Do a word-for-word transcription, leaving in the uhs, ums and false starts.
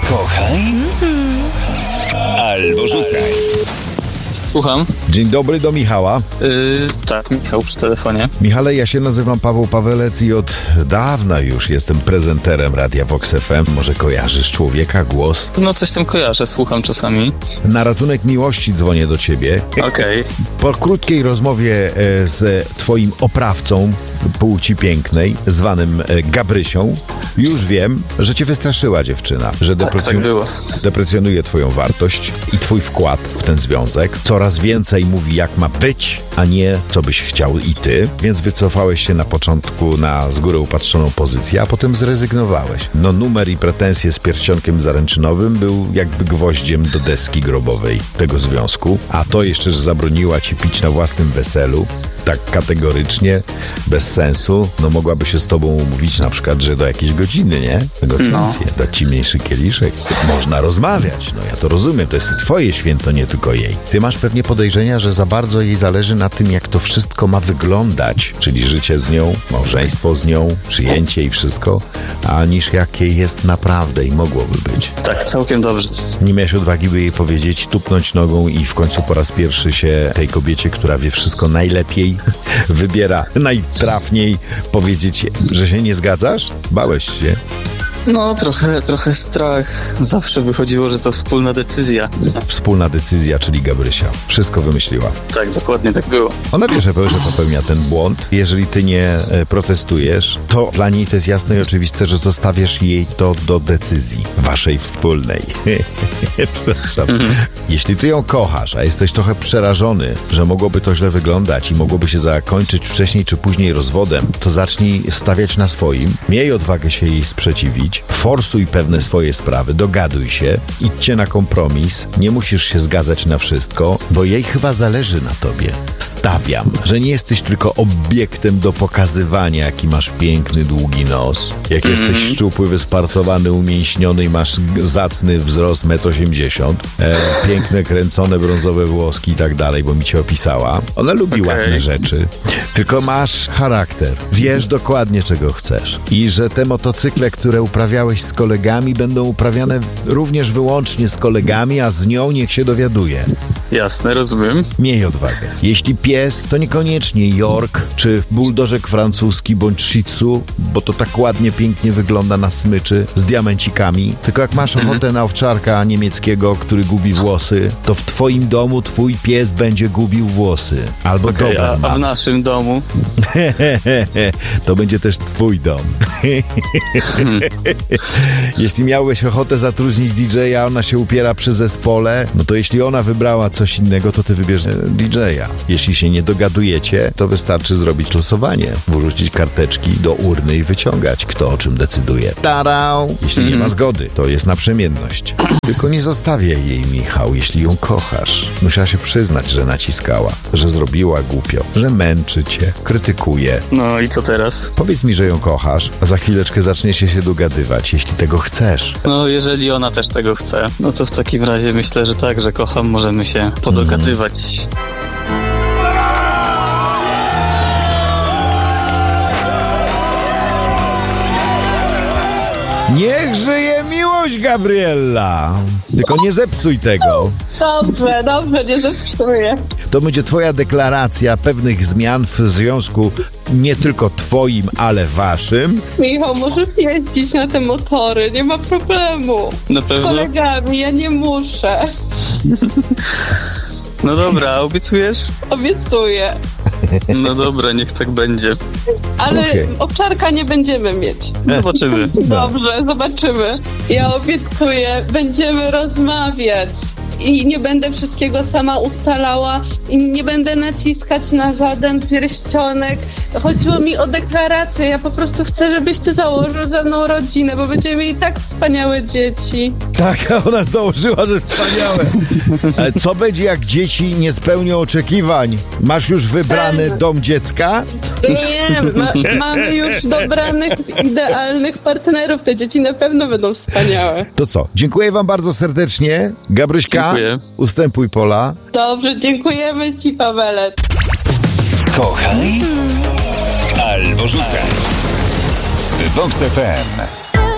Kochaj albo rzucaj. Słucham. Dzień dobry, do Michała. Yy, tak, Michał przy telefonie. Michale, ja się nazywam Paweł Pawelec i od dawna już jestem prezenterem Radia Vox F M. Może kojarzysz człowieka, głos? No coś tam kojarzę, słucham czasami. Na ratunek miłości dzwonię do ciebie. Okej. Okay. Po krótkiej rozmowie z twoim oprawcą płci pięknej, zwanym Gabrysią, już wiem, że cię wystraszyła dziewczyna, że tak, deprecjon- tak było. deprecjonuje twoją wartość i twój wkład w ten związek. Coraz więcej mówi, jak ma być, a nie co byś chciał i ty, więc wycofałeś się na początku na z góry upatrzoną pozycję, a potem zrezygnowałeś. No numer i pretensje z pierścionkiem zaręczynowym był jakby gwoździem do deski grobowej tego związku, a to jeszcze, że zabroniła ci pić na własnym weselu, tak kategorycznie, bez sensu, no mogłaby się z tobą umówić na przykład, że do jakiejś godziny, nie? Negocjacje, no. Dać ci mniejszy kieliszek. Można rozmawiać, no ja to rozumiem, to jest twoje święto, nie tylko jej. Ty masz pewnie podejrzenia, że za bardzo jej zależy na tym, jak to wszystko ma wyglądać, czyli życie z nią, małżeństwo z nią, przyjęcie i wszystko, a niż jakie jest naprawdę i mogłoby być. Tak, całkiem dobrze. Nie miałeś odwagi, by jej powiedzieć, tupnąć nogą i w końcu po raz pierwszy się tej kobiecie, która wie wszystko najlepiej, wybiera najtrafniej, powiedzieć, że się nie zgadzasz? Bałeś się? No, trochę, trochę strach. Zawsze wychodziło, że to wspólna decyzja. Wspólna decyzja, czyli Gabrysia. Wszystko wymyśliła. Tak, dokładnie tak było. Ona wie, że popełnia ten błąd. Jeżeli ty nie e, protestujesz, to dla niej to jest jasne i oczywiste, że zostawiasz jej to do decyzji waszej wspólnej. Przepraszam. Mhm. Jeśli ty ją kochasz, a jesteś trochę przerażony, że mogłoby to źle wyglądać i mogłoby się zakończyć wcześniej czy później rozwodem, to zacznij stawiać na swoim. Miej odwagę się jej sprzeciwić. Forsuj pewne swoje sprawy, dogaduj się, idźcie na kompromis, nie musisz się zgadzać na wszystko, bo jej chyba zależy na tobie. Stawiam, że nie jesteś tylko obiektem do pokazywania, jaki masz piękny, długi nos, jak mm. jesteś szczupły, wyspartowany, umięśniony i masz zacny wzrost metr osiemdziesiąt, e, piękne, kręcone, brązowe włoski i tak dalej, bo mi cię opisała. Ona lubi okay. ładne rzeczy, tylko masz charakter, wiesz dokładnie, czego chcesz i że te motocykle, które uprawiałeś z kolegami, będą uprawiane również wyłącznie z kolegami, a z nią niech się dowiaduje. Jasne, rozumiem. Miej odwagę. Jeśli pies, to niekoniecznie York, czy buldożek francuski, bądź Shih Tzu, bo to tak ładnie, pięknie wygląda na smyczy, z diamencikami. Tylko jak masz ochotę mhm. na owczarka niemieckiego, który gubi włosy, to w twoim domu twój pies będzie gubił włosy. Albo okay, Doberman. A, a w naszym domu? To będzie też twój dom. hmm. Jeśli miałeś ochotę zatrudnić D J a, ona się upiera przy zespole, no to jeśli ona wybrała coś innego, to ty wybierz D J a. Jeśli się nie dogadujecie, to wystarczy zrobić losowanie, wrzucić karteczki do urny i wyciągać, kto o czym decyduje. Tada! Jeśli nie ma zgody, to jest naprzemienność. Tylko nie zostawiaj jej, Michał, jeśli ją kochasz. Musiała się przyznać, że naciskała, że zrobiła głupio, że męczy cię, krytykuje. No i co teraz? Powiedz mi, że ją kochasz, a za chwileczkę zaczniecie się dogadywać, jeśli tego chcesz. No, jeżeli ona też tego chce, no to w takim razie myślę, że tak, że kocham, możemy się podogadywać. Mm. Niech żyje miłość, Gabriella! Tylko nie zepsuj tego. Dobrze, dobrze, nie zepsuję. To będzie twoja deklaracja pewnych zmian w związku nie tylko twoim, ale waszym. Michał, możesz jeździć na te motory, nie ma problemu. Na pewno? Z kolegami, ja nie muszę. No dobra, obiecujesz? Obiecuję. No dobra, niech tak będzie. Ale okay. owczarka nie będziemy mieć. Zobaczymy. Dobrze, zobaczymy. Ja obiecuję, będziemy rozmawiać. I nie będę wszystkiego sama ustalała i nie będę naciskać na żaden pierścionek. Chodziło mi o deklarację. Ja po prostu chcę, żebyś ty założył ze mną rodzinę, bo będziemy mieli tak wspaniałe dzieci. Tak, ona założyła, że wspaniałe. Co będzie, jak dzieci nie spełnią oczekiwań? Masz już wybrany dom dziecka? Nie, ma, mamy już dobranych, idealnych partnerów. Te dzieci na pewno będą wspaniałe. To co? Dziękuję wam bardzo serdecznie. Gabryśka, dziękuję. Ustępuj pola. Dobrze, dziękujemy ci, Pawelec. Kochaj albo rzucaj. Vox F M.